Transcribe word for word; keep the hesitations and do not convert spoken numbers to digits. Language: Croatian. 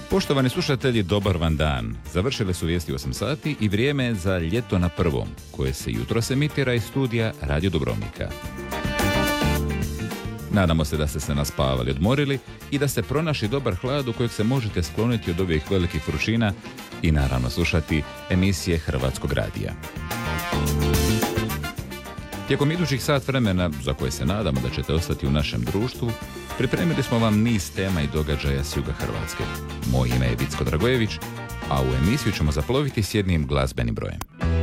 Poštovani slušatelji, dobar vam dan. Završile su vijesti u osam sati i vrijeme je za Ljeto na prvom, koje se jutros emitira iz studija Radio Dubrovnika. Nadamo se da ste se naspavali, odmorili i da ste pronašli dobar hlad u kojeg se možete skloniti od ovih velikih vrućina i naravno slušati emisije Hrvatskog radija. Tijekom idućih sat vremena, za koje se nadamo da ćete ostati u našem društvu, pripremili smo vam niz tema i događaja s juga Hrvatske. Moje ime je Vicko Dragojević, a u emisiju ćemo zaploviti s jednim glazbenim brojem.